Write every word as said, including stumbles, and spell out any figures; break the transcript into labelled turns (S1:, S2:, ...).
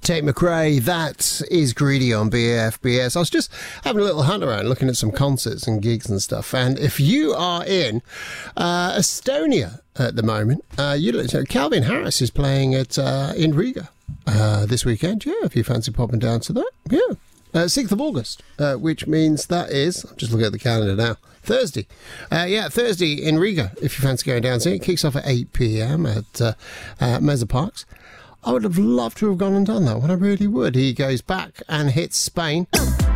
S1: Tate McRae, that is Greedy on B F B S. I was just having a little hunt around looking at some concerts and gigs and stuff, and if you are in uh, Estonia at the moment, uh, you know, Calvin Harris is playing at uh, in Riga uh, this weekend. Yeah, if you fancy popping down to that, yeah. Uh, sixth of August, uh, which means that is, I'm just looking at the calendar now, Thursday. Uh, yeah, Thursday in Riga, if you fancy going down to it. It kicks off at eight p.m. at uh, uh, Meza Parks. I would have loved to have gone and done that one, I really would. He goes back and hits Spain.